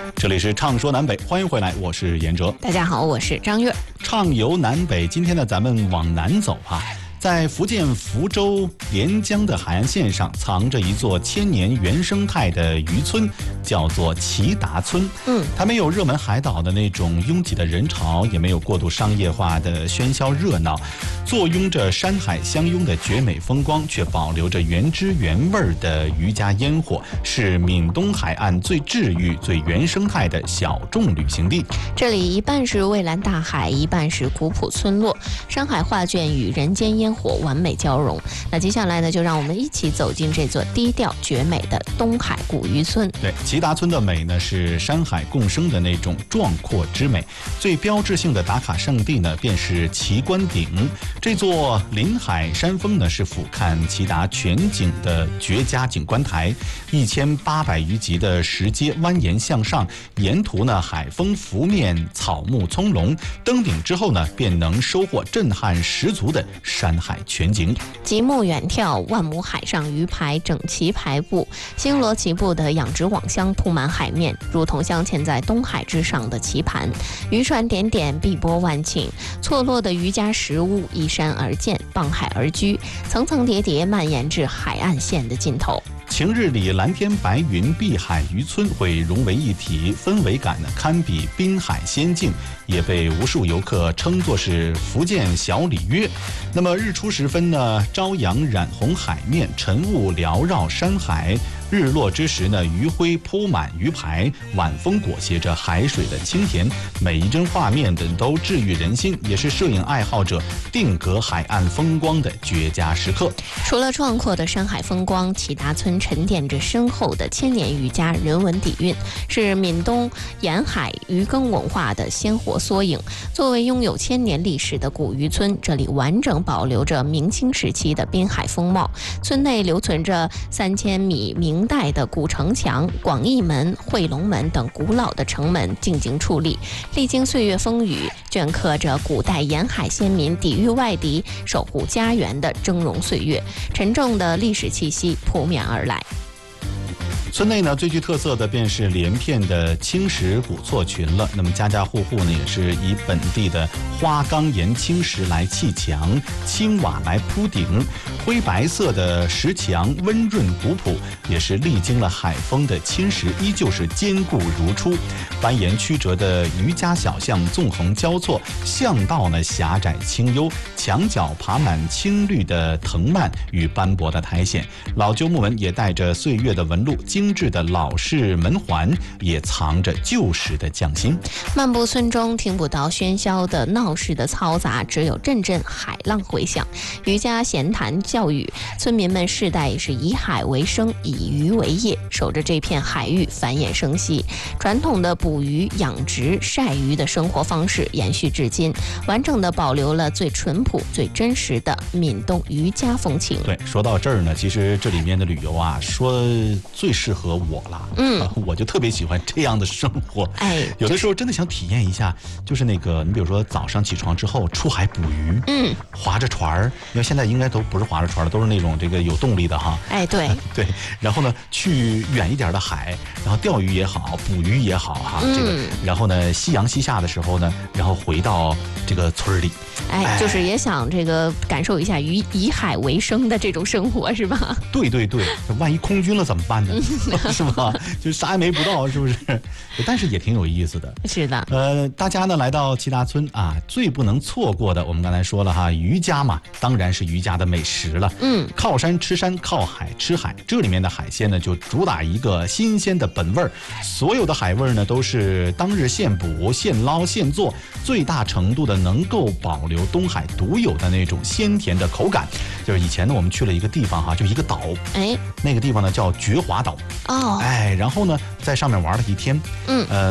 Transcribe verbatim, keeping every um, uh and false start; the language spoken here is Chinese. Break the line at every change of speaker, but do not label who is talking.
这里是畅说南北，欢迎回来，我是严哲。
大家好，我是张悦。
畅游南北，今天呢，咱们往南走啊。在福建福州连江的海岸线上，藏着一座千年原生态的渔村，叫做祁达村。嗯，它没有热门海岛的那种拥挤的人潮，也没有过度商业化的喧嚣热闹，坐拥着山海相拥的绝美风光，却保留着原汁原味的渔家烟火，是闽东海岸最治愈、最原生态的小众旅行地。
这里一半是蔚蓝大海，一半是古朴村落，山海画卷与人间烟火完美交融。那接下来呢，就让我们一起走进这座低调绝美的东海古渔村。
对，祁达村的美呢，是山海共生的那种壮阔之美。最标志性的打卡圣地呢，便是祁关顶。这座临海山峰呢，是俯瞰祁达全景的绝佳景观台。一千八百余级的石阶蜿蜒向上，沿途呢海风拂面，草木葱茏。登顶之后呢，便能收获震撼十足的山海全景。
极目远眺，万亩海上鱼排整齐排布，星罗棋布的养殖网箱铺满海面，如同镶嵌在东海之上的棋盘。渔船点点，碧波万顷，错落的渔家石屋依山而建，傍海而居，层层叠叠蔓延至海岸线的尽头。
晴日里蓝天白云，碧海渔村会融为一体，氛围感呢堪比滨海仙境，也被无数游客称作是福建小里约。那么日出时分呢，朝阳染红海面，晨雾缭绕山海。日落之时呢，余晖铺满鱼排，晚风裹挟着海水的清甜，每一帧画面的都治愈人心，也是摄影爱好者定格海岸风光的绝佳时刻。
除了壮阔的山海风光，祁达村沉淀着深厚的千年渔家人文底蕴，是闽东沿海渔耕文化的鲜活缩影。作为拥有千年历史的古渔村，这里完整保留着明清时期的滨海风貌。村内留存着三千米明代的古城墙、广义门、汇龙门等古老的城门静静矗立，历经岁月风雨，镌刻着古代沿海先民抵御外敌、守护家园的峥嵘岁月，沉重的历史气息扑面而来。
村内呢，最具特色的便是连片的青石古厝群了。那么家家户户呢，也是以本地的花岗岩青石来砌墙，青瓦来铺顶，灰白色的石墙温润古朴，也是历经了海风的侵蚀，依旧是坚固如初。蜿蜒曲折的渔家小巷纵横交错，巷道呢狭窄清幽，墙角爬满青绿的藤蔓与斑驳的苔藓，老旧木门也带着岁月的纹路，精致的老式门环也藏着旧时的匠心。
漫步村中，听不到喧嚣的闹市的嘈杂，只有阵阵海浪回响。渔家闲谈教育，村民们世代也是以海为生，以渔为业，守着这片海域繁衍生息。传统的捕鱼、养殖、晒鱼的生活方式延续至今，完整的保留了最淳朴、最真实的闽东渔家风情。
对，说到这儿呢，其实这里面的旅游啊，说最适合我了，嗯、呃，我就特别喜欢这样的生活。哎，有的时候真的想体验一下，就是那个，你比如说早上起床之后出海捕鱼，嗯，划着船儿，因为现在应该都不是划着船了，都是那种这个有动力的哈。
哎，对
对，然后呢，去远一点的海，然后钓鱼也好，捕鱼也好哈，嗯、这个，然后呢，夕阳西下的时候呢，然后回到这个村里。
哎，就是也想这个感受一下以以海为生的这种生活，是吧？
对对对，万一空军了怎么办呢？是吧？就啥也没捕到，是不是？但是也挺有意思的。
是的。
呃，大家呢来到祁达村啊，最不能错过的，我们刚才说了哈，渔家嘛，当然是渔家的美食了。嗯，靠山吃山，靠海吃海，这里面的海鲜呢，就主打一个新鲜的本味儿。所有的海味呢，都是当日现捕、现捞、现做，最大程度的能够保留东海独有的那种鲜甜的口感。就是以前呢，我们去了一个地方哈，就一个岛，哎，那个地方呢叫觉华岛。哦，哎，然后呢，在上面玩了一天，嗯，呃。